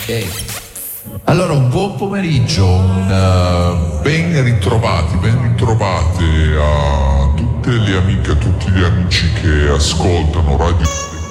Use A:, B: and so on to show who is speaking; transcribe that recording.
A: Ok. Allora, un buon pomeriggio, ben ritrovate a tutte le amiche, a tutti gli amici che ascoltano Radio